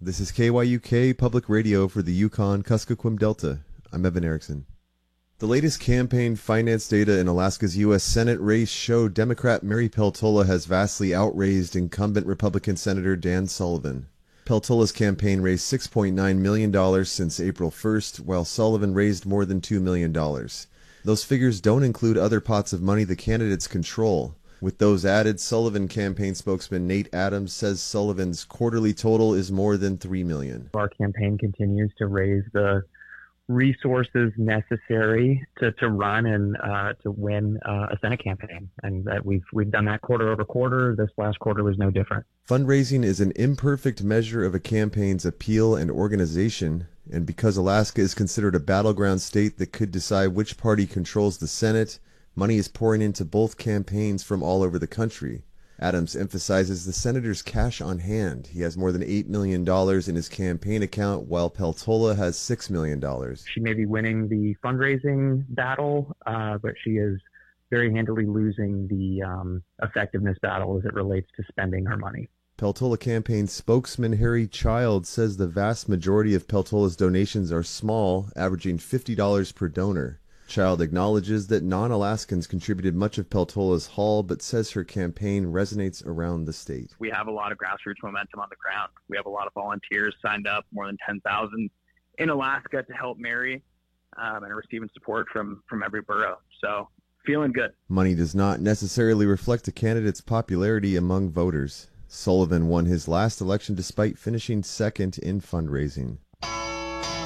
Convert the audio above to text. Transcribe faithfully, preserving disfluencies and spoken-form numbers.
This is K Y U K Public Radio for the Yukon-Kuskokwim Delta. I'm Evan Erickson. The latest campaign finance data in Alaska's U S Senate race show Democrat Mary Peltola has vastly outraised incumbent Republican Senator Dan Sullivan. Peltola's campaign raised six point nine million dollars since April first, while Sullivan raised more than two million dollars. Those figures don't include other pots of money the candidates control. With those added, Sullivan campaign spokesman Nate Adams says Sullivan's quarterly total is more than three million dollars. Our campaign continues to raise the resources necessary to, to run and uh, to win uh, a Senate campaign. And that we've we've done that quarter over quarter. This last quarter was no different. Fundraising is an imperfect measure of a campaign's appeal and organization. And because Alaska is considered a battleground state that could decide which party controls the Senate, money is pouring into both campaigns from all over the country. Adams emphasizes the senator's cash on hand. He has more than eight million dollars in his campaign account, while Peltola has six million dollars. She may be winning the fundraising battle, uh, but she is very handily losing the um, effectiveness battle as it relates to spending her money. Peltola campaign spokesman Harry Child says the vast majority of Peltola's donations are small, averaging fifty dollars per donor. Child acknowledges that non-Alaskans contributed much of Peltola's haul, but says her campaign resonates around the state. We have a lot of grassroots momentum on the ground. We have a lot of volunteers signed up, more than ten thousand in Alaska to help Mary, um, and receiving support from, from every borough. So feeling good. Money does not necessarily reflect a candidate's popularity among voters. Sullivan won his last election despite finishing second in fundraising.